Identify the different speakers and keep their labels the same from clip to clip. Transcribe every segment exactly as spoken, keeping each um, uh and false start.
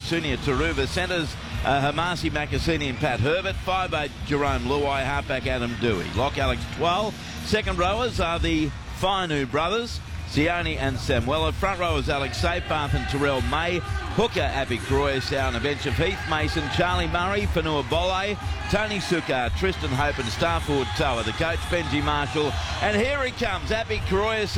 Speaker 1: Sunia Taruva. Centres, uh, Hamasi Makasini and Pat Herbert. five eight, Jerome Luai. Halfback, Adam Dewey. Lock, Alex Twal. Second rowers are the Fainu brothers, Sione and Samuela. Front rowers, Alex Seyfarth and Terrell May. Hooker, Abby Croyes. On a bench of Heath Mason, Charlie Murray, Fanua Bolle, Tony Sukkar, Tristan Hope and Starford Tower. The coach, Benji Marshall. And here he comes, Abby Croyes,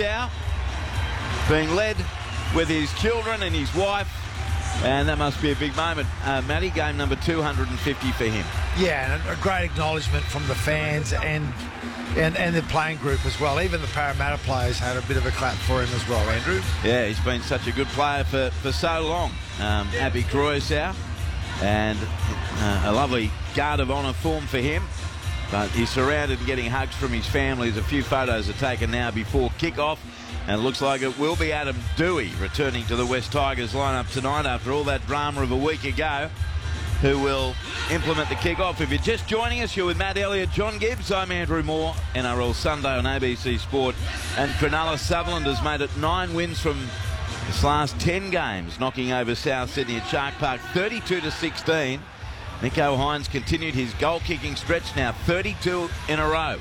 Speaker 1: being led with his children and his wife. And that must be a big moment. Uh, Matty, game number two hundred fifty for him.
Speaker 2: Yeah, and a great acknowledgement from the fans and, and and the playing group as well. Even the Parramatta players had a bit of a clap for him as well, Andrew.
Speaker 1: Yeah, he's been such a good player for, for so long. Um, Abby Croyes, and uh, a lovely guard of honour form for him. But he's surrounded and getting hugs from his family. There's a few photos are taken now before kick-off. And it looks like it will be Adam Dewey returning to the West Tigers lineup tonight after all that drama of a week ago, who will implement the kick-off. If you're just joining us, you're with Matt Elliott, John Gibbs. I'm Andrew Moore. N R L Sunday on A B C Sport. And Cronulla Sutherland has made it nine wins from his last ten games, knocking over South Sydney at Shark Park thirty-two to sixteen. Nico Hines continued his goal-kicking stretch now, thirty-two in a row.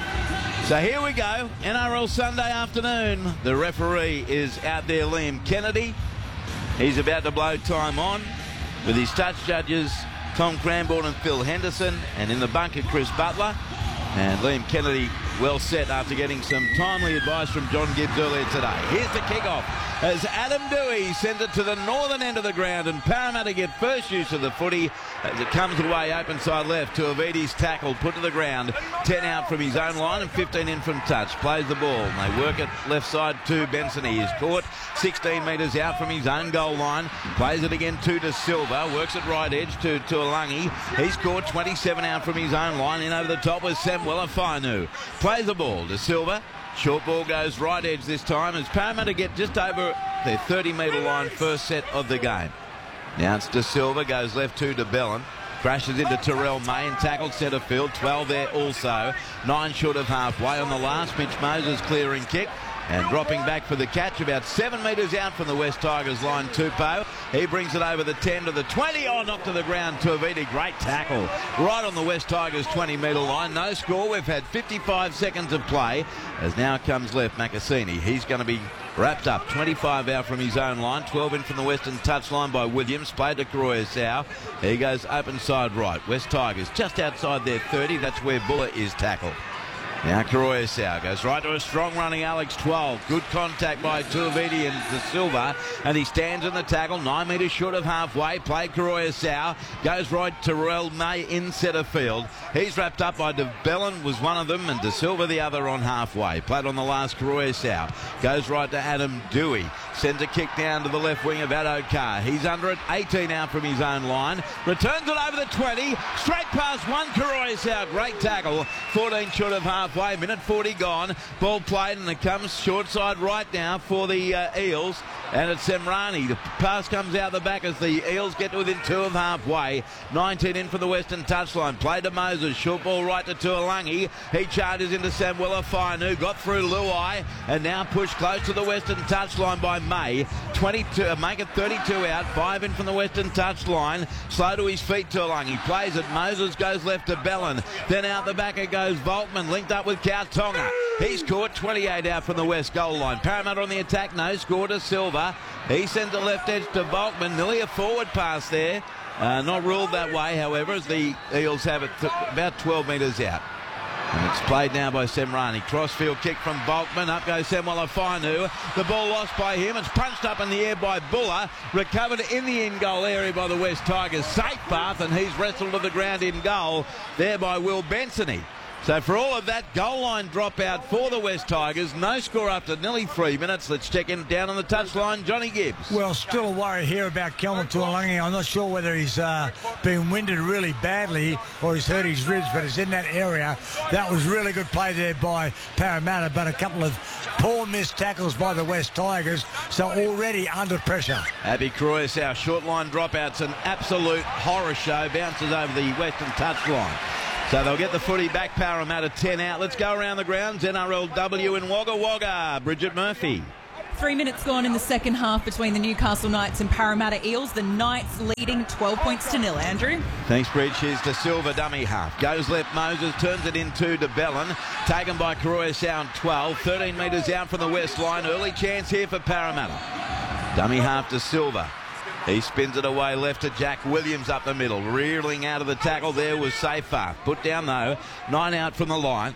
Speaker 1: So here we go, N R L Sunday afternoon. The referee is out there, Liam Kennedy. He's about to blow time on with his touch judges, Tom Cranbourne and Phil Henderson, and in the bunker, Chris Butler. And Liam Kennedy well set after getting some timely advice from John Gibbs earlier today. Here's the kickoff as Adam Dewey sends it to the northern end of the ground, and Parramatta get first use of the footy as it comes away open side left to Avidi's tackle, put to the ground. ten out from his own line and fifteen in from touch. Plays the ball and they work it left side to Benson. He is caught sixteen metres out from his own goal line. Plays it again to De Silva. Works it right edge to Tuolangi. He's caught twenty-seven out from his own line. In over the top with Samuela Fainu. Plays the ball. De Silva. Short ball goes right edge this time as Parramatta get just over their thirty metre line first set of the game. Now it's De Silva, goes left to De Bellin. Crashes into Terrell May and tackled centre field. twelve there also. Nine short of halfway on the last. Mitch Moses clearing kick. And dropping back for the catch about seven metres out from the West Tigers line, Tupou. He brings it over the ten to the twenty. Oh, knocked to the ground, Tuiviti. Great tackle. Right on the West Tigers twenty metre line. No score. We've had fifty-five seconds of play. As now comes left, Makasini. He's going to be wrapped up. twenty-five out from his own line. twelve in from the Western touch line by Williams. Played to Croyes. He goes open side right. West Tigers just outside their thirty. That's where Buller is tackled. Now Croyes goes right to a strong running Alex Twal. Good contact by Tuiviti and De Silva, and he stands in the tackle, nine metres short of halfway. Played Croyes goes right to Terrell May in centre field. He's wrapped up by De Bellin, was one of them, and De Silva the other on halfway. Played on the last Croyes goes right to Adam Dewey. Sends a kick down to the left wing of Addo-Carr. He's under it, eighteen out from his own line. Returns it over the twenty. Straight past one Croyes. Great tackle. fourteen short of halfway. Minute forty gone. Ball played and it comes short side right now for the uh, Eels. And it's Semrani. The pass comes out the back as the Eels get to within two of halfway. nineteen in for the Western touchline. Played to Moses. Short ball right to Tuolangi. He charges into Samuela Fainu. Got through Luai. And now pushed close to the Western touchline by May. twenty-two, uh, make it thirty-two out. Five in from the Western touchline. Slow to his feet, Tuolangi. Plays it. Moses goes left to Bellin. Then out the back it goes Volkman. Linked up with Kautonga. He's caught twenty-eight out from the West goal line. Parramatta on the attack. No score to Silva. He sends a left edge to Volkman. Nearly a forward pass there. Uh, not ruled that way, however, as the Eels have it about twelve metres out. And it's played now by Semrani. Crossfield kick from Volkman. Up goes Samuela Fainu. The ball lost by him. It's punched up in the air by Buller. Recovered in the in-goal area by the West Tigers. Safe path, and he's wrestled to the ground in goal there by Will Bensony. So for all of that, goal line dropout for the West Tigers. No score after nearly three minutes. Let's check in down on the touchline, Johnny Gibbs.
Speaker 3: Well, still a worry here about Kelvin Tuolangi. I'm not sure whether he's uh, been winded really badly or he's hurt his ribs, but he's in that area. That was really good play there by Parramatta, but a couple of poor missed tackles by the West Tigers, so already under pressure.
Speaker 1: Abby Croyes, our short line dropout's an absolute horror show. Bounces over the Western touchline. So they'll get the footy back, Parramatta ten out. Let's go around the grounds. N R L W in Wagga Wagga. Bridget Murphy.
Speaker 4: Three minutes gone in the second half between the Newcastle Knights and Parramatta Eels. The Knights leading twelve points to nil, Andrew.
Speaker 1: Thanks, Bridge. Here's De Silva, dummy half. Goes left, Moses, turns it into De Bellin. Taken by Karoya Sound, twelve. thirteen metres out from the west line. Early chance here for Parramatta. Dummy half to Silva. He spins it away left to Jack Williams up the middle. Reeling out of the tackle there was Safar. Put down though. Nine out from the line.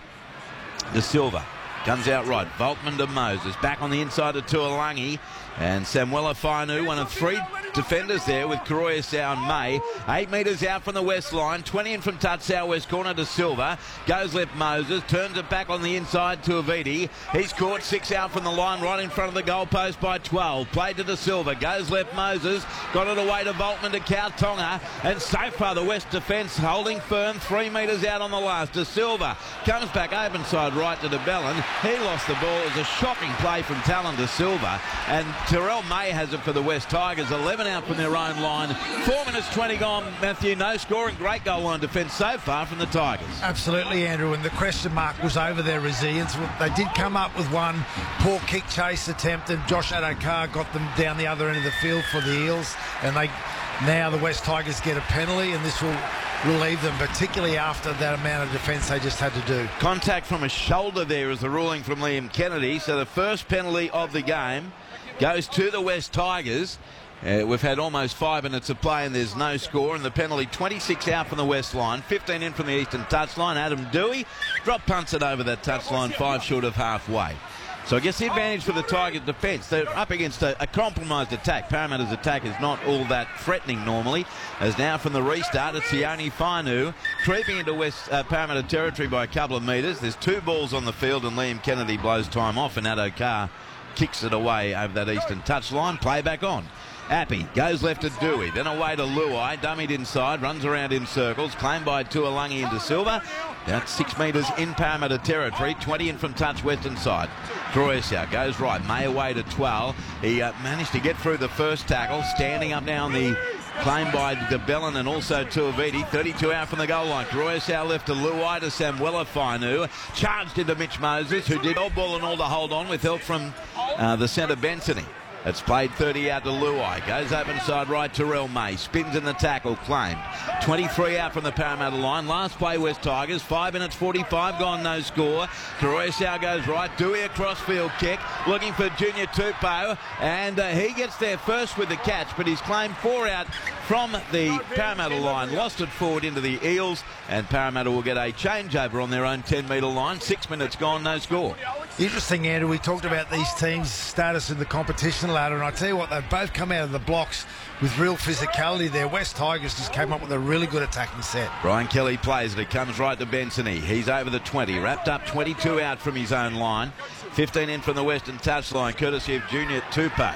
Speaker 1: De Silva comes out right. Volkman to Moses. Back on the inside to Tuolangi. And Samuela Fainu, one of three defenders there with Karoya Sound May. Eight metres out from the west line. twenty in from touch, south west corner to Silva. Goes left Moses. Turns it back on the inside to Aviti. He's caught six out from the line right in front of the goalpost by twelve. Played to De Silva. Goes left Moses. Got it away to Volkman to Kautonga. And so far the west defence holding firm. Three metres out on the last. De Silva comes back open side right to De Bellin. He lost the ball. It was a shocking play from Talon De Silva. And Terrell May has it for the West Tigers. eleven out from their own line. Four minutes twenty gone, Matthew. No scoring. Great goal line defence so far from the Tigers.
Speaker 2: Absolutely, Andrew. And the question mark was over their resilience. They did come up with one poor kick chase attempt, and Josh Adokar got them down the other end of the field for the Eels. And they now the West Tigers get a penalty, and this will relieve them, particularly after that amount of defence they just had to do.
Speaker 1: Contact from a shoulder there is the ruling from Liam Kennedy. So the first penalty of the game goes to the West Tigers. Uh, we've had almost five minutes of play and there's no score, and the penalty twenty-six out from the west line, fifteen in from the eastern touchline. Adam Dewey drop punts it over that touchline, five short of halfway. So I guess the advantage for the Tigers defence, they're up against a, a compromised attack. Parramatta's attack is not all that threatening normally, as now from the restart it's Sione Fainu creeping into West uh, Parramatta territory by a couple of metres. There's two balls on the field and Liam Kennedy blows time off, and Adokar kicks it away over that eastern touchline. Play back on. Appy goes left to Dewey, then away to Luai, dummied inside, runs around in circles, claimed by Tuolangi into Silva. That's six metres in Parramatta territory, twenty in from touch western side. Croyesau goes right, May away to twelve. He uh, managed to get through the first tackle, standing up now on the claim by De Bellin and also Tuaviti. thirty-two out from the goal line. Croyesau left to Luai to Samuela Fainu. Charged into Mitch Moses, who did all ball and all to hold on with help from uh, the centre Bensony. It's played thirty out to Luai. Goes open side right, Terrell May. Spins in the tackle, claimed. twenty-three out from the Parramatta line. Last play, West Tigers. five minutes forty-five gone, no score. Croyesau goes right. Dewey a crossfield kick. Looking for Junior Tupou. And uh, he gets there first with the catch, but he's claimed four out from the Parramatta line. Lost it forward into the Eels. And Parramatta will get a changeover on their own ten metre line. Six minutes gone, no score.
Speaker 2: Interesting, Andrew. We talked about these teams' status in the competition ladder, and I tell you what, they've both come out of the blocks with real physicality there. West Tigers just came up with a really good attacking set.
Speaker 1: Brian Kelly plays it. It comes right to Bensony. He's over the twenty. Wrapped up twenty-two out from his own line. fifteen in from the western touchline, courtesy of Junior Tupou.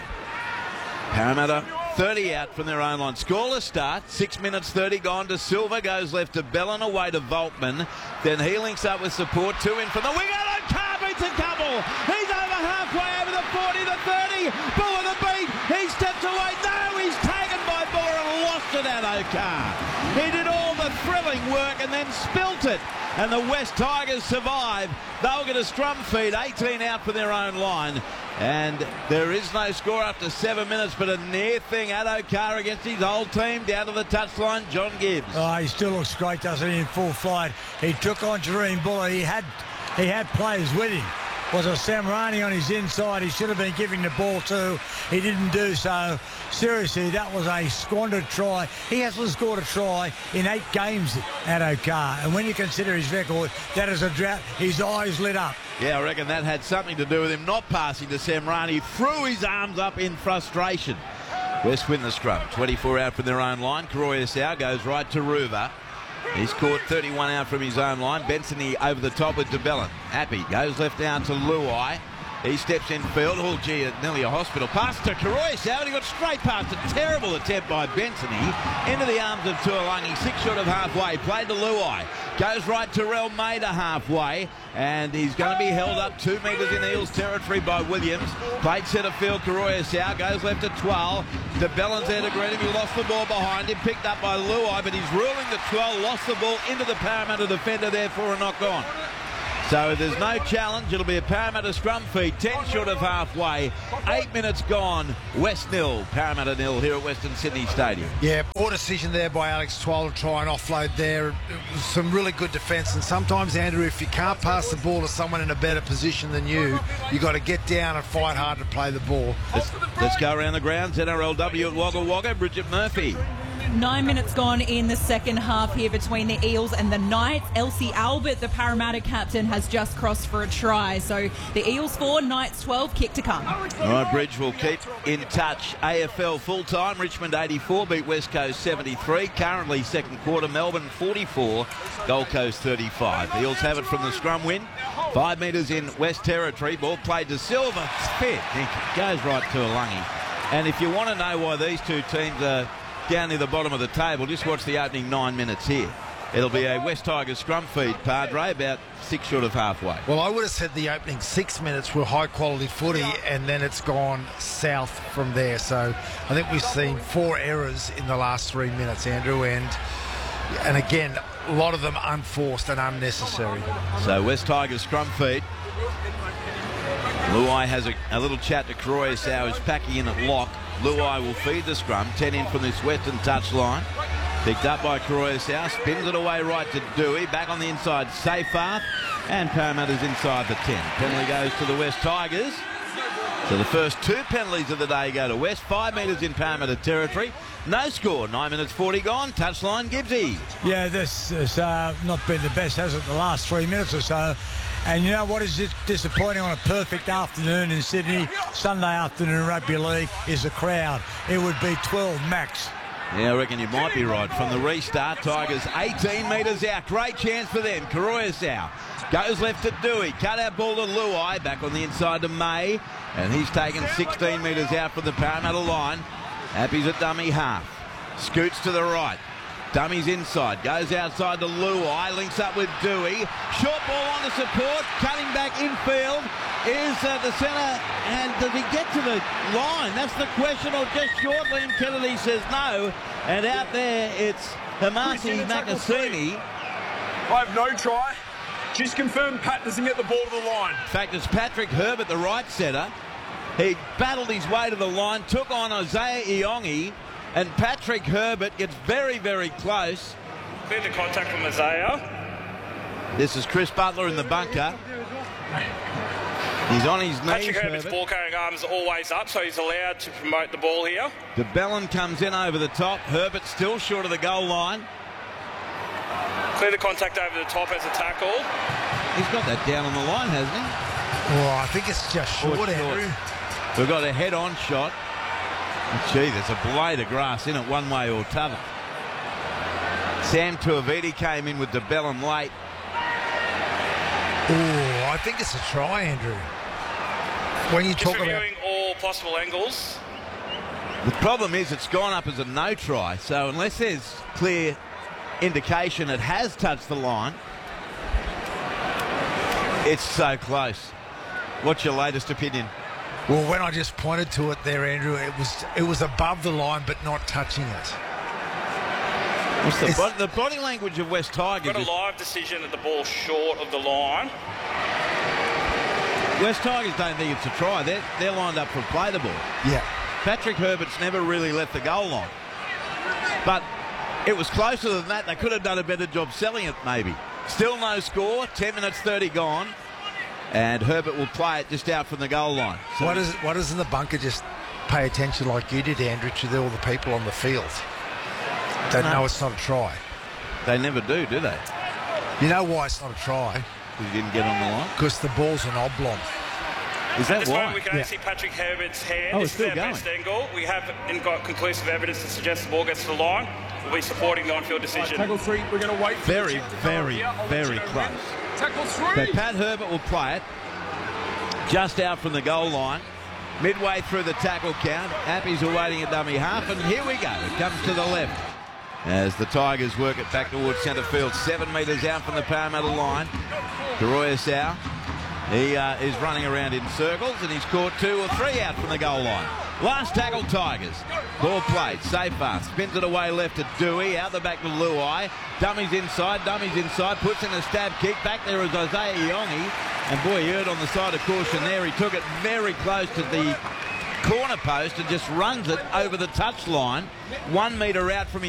Speaker 1: Parramatta thirty out from their own line. Scoreless start. six minutes thirty gone. To Silva goes left to Bellin, away to Volkman. Then he links up with support. Two in from the wing. Adokar beats a couple. He's over halfway over the forty, the thirty. Buller the beat. He steps away. No, he's taken by Buller and lost it, Adokar. He did all the thrilling work and then spilt it. And the West Tigers survive. They'll get a scrum feed. eighteen out for their own line. And there is no score after seven minutes, but a near thing. Adokar against his old team down to the touchline. John Gibbs.
Speaker 3: Oh, he still looks great, doesn't he, in full flight. He took on Jareen Buller. He had, he had players with him. Was a Samrani on his inside. He should have been giving the ball to. He didn't do so. Seriously, that was a squandered try. He hasn't scored a try in eight games, Adokar. And when you consider his record, that is a drought. His eyes lit up.
Speaker 1: Yeah, I reckon that had something to do with him not passing to Samrani. Threw his arms up in frustration. West win the scrum. twenty-four out from their own line. Croyesau goes right to Ruva. He's caught thirty-one out from his own line. Bensony over the top with De Bellin. Appy goes left down to Luai. He steps in field. Oh, gee, nearly a hospital. Pass to Croyesau, and he got straight past a terrible attempt by Bensony into the arms of Tuolangi. Six short of halfway. Played to Luai. Goes right to Terrell May to halfway, and he's going to be held up two metres in Eels territory by Williams. Played centre field, Croyesau goes left to twelve. De Bellin's there to greet him. He lost the ball behind him, picked up by Luai, but he's ruling the twelve. Lost the ball into the Parramatta defender, therefore a knock on. So there's no challenge. It'll be a Parramatta scrum feed, ten short of halfway. Eight minutes gone. West nil, Parramatta nil here at Western Sydney Stadium.
Speaker 2: Yeah, poor decision there by Alex Twal to try and offload there. It was some really good defence, and sometimes, Andrew, if you can't pass the ball to someone in a better position than you, you got to get down and fight hard to play the ball.
Speaker 1: Let's, let's go around the grounds. N R L W at Wagga Wagga. Bridget Murphy.
Speaker 4: Nine minutes gone in the second half here between the Eels and the Knights. Elsie Albert, the Parramatta captain, has just crossed for a try. So the Eels four, Knights twelve, kick to come.
Speaker 1: All right, Bridge will keep in touch. A F L full-time, Richmond eighty-four, beat West Coast seventy-three. Currently second quarter, Melbourne forty-four, Gold Coast thirty-five. The Eels have it from the scrum win. Five metres in West Territory. Ball played to Silva. Spit. It goes right to a lungy. And if you want to know why these two teams are down near the bottom of the table, just watch the opening nine minutes here. It'll be a West Tigers scrum feed, Padre, about six short of halfway.
Speaker 2: Well, I would have said the opening six minutes were high-quality footy, and then it's gone south from there. So I think we've seen four errors in the last three minutes, Andrew, and and again, a lot of them unforced and unnecessary.
Speaker 1: So West Tigers scrum feed. Luai has a, a little chat to Croyasau, who's packing in at lock. Luai will feed the scrum, ten in from this western touchline. Picked up by Croyasau, spins it away right to Dewey, back on the inside, Seyfarth, and Parramatta's inside the ten. Penalty goes to the West Tigers. So the first two penalties of the day go to West, five metres in Parramatta territory. No score, nine minutes forty gone, touchline Gibbsy.
Speaker 3: Yeah, this has uh, not been the best, has it, the last three minutes or so. And you know what is disappointing on a perfect afternoon in Sydney, Sunday afternoon rugby league, is the crowd. It would be twelve max.
Speaker 1: Yeah, I reckon you might be right. From the restart, Tigers eighteen metres out. Great chance for them. Croyasau goes left to Dewey. Cut out ball to Luai. Back on the inside to May. And he's taken sixteen metres out from the Parramatta line. Happy's at dummy half. Scoots to the right. Dummy's inside, goes outside to Luai, links up with Dewey. Short ball on the support, cutting back infield is uh, the centre, and does he get to the line? That's the question, or just short. Liam Kennedy says no, and out there it's Hamasi Makasini.
Speaker 5: I have no try. Just confirm Pat doesn't get the ball to the line.
Speaker 1: In fact, it's Patrick Herbert, the right centre. He battled his way to the line, took on Isaiah Iongi, and Patrick Herbert gets very, very close.
Speaker 5: Clear the contact from Isaiah.
Speaker 1: This is Chris Butler in the bunker. He's on his knees.
Speaker 5: Patrick Herbert's
Speaker 1: Herbert.
Speaker 5: ball carrying arms always up, so he's allowed to promote the ball here.
Speaker 1: DeBellin comes in over the top. Herbert still short of the goal line.
Speaker 5: Clear the contact over the top as a tackle.
Speaker 1: He's got that down on the line, hasn't he?
Speaker 2: Oh, I think it's just short,
Speaker 1: Oh, it's short.
Speaker 2: Andrew.
Speaker 1: We've got a head-on shot. Gee, there's a blade of grass in it one way or t'other. Sam Tuiviti came in with DeBellin late.
Speaker 2: Oh, I think it's a try, Andrew. When you
Speaker 5: Just
Speaker 2: talk about...
Speaker 5: reviewing all possible angles.
Speaker 1: The problem is it's gone up as a no try, so unless there's clear indication it has touched the line, it's so close. What's your latest opinion?
Speaker 2: Well, when I just pointed to it there, Andrew, it was it was above the line but not touching it.
Speaker 1: What's the,
Speaker 2: It's-
Speaker 1: bo- the body language of West Tigers?
Speaker 5: Got a
Speaker 1: is-
Speaker 5: live decision that the ball's short of the line.
Speaker 1: West Tigers don't think it's a try. They're, they're lined up for play the ball.
Speaker 2: Yeah.
Speaker 1: Patrick Herbert's never really left the goal line. But it was closer than that. They could have done a better job selling it, maybe. Still no score. ten minutes thirty gone. And Herbert will play it just out from the goal line. So
Speaker 2: Why does why doesn't the bunker just pay attention like you did, Andrew, to the, all the people on the field? They
Speaker 1: No.
Speaker 2: know it's not a try.
Speaker 1: They never do, do they?
Speaker 2: You know why it's not a try?
Speaker 1: He didn't get on the line.
Speaker 2: Because the ball's an oblong.
Speaker 1: Is
Speaker 5: At
Speaker 1: that
Speaker 5: this
Speaker 1: why?
Speaker 5: moment, we can only
Speaker 2: Yeah.
Speaker 5: see Patrick Herbert's hand.
Speaker 1: Oh,
Speaker 5: this
Speaker 1: it's
Speaker 5: is
Speaker 1: still
Speaker 5: our
Speaker 1: going.
Speaker 5: best angle. We haven't got conclusive evidence to suggest the ball gets to the line. We'll be supporting the on-field decision.
Speaker 6: Tackle three, we're going to wait for
Speaker 1: Very,
Speaker 6: the chip to come
Speaker 1: very,
Speaker 6: here. I'll let
Speaker 1: very
Speaker 6: you know
Speaker 1: close.
Speaker 6: when. Tackle
Speaker 1: So
Speaker 6: three.
Speaker 1: Pat Herbert will play it just out from the goal line. Midway through the tackle count, Appies are waiting at dummy half, and here we go. It comes to the left as the Tigers work it back towards centre field. Seven metres out from the Parramatta line. Croyasau He uh, is running around in circles, and he's caught two or three out from the goal line. Last tackle, Tigers. Ball played, safe fast, spins it away left to Dewey, out the back to Luai. Dummies inside, dummies inside, puts in a stab kick. Back there is Isaiah Iongi, and boy, he heard on the side of caution there. He took it very close to the corner post and just runs it over the touchline, one metre out from his